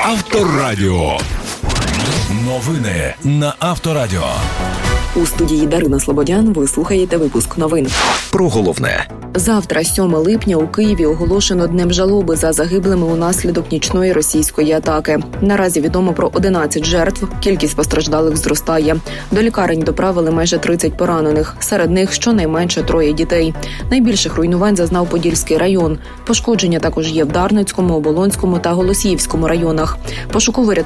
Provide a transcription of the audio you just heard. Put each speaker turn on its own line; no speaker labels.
Авторадіо. Новини на Авторадіо.
У студії Дарина Слободян ви слухаєте випуск новин.
Про головне.
Завтра, 7 липня, у Києві оголошено Днем жалоби за загиблими унаслідок нічної російської атаки. Наразі відомо про 11 жертв, кількість постраждалих зростає. До лікарень доправили майже 30 поранених, серед них щонайменше 3 дітей. Найбільших руйнувань зазнав Подільський район. Пошкодження також є в Дарницькому, Оболонському та Голосіївському районах. Пошуково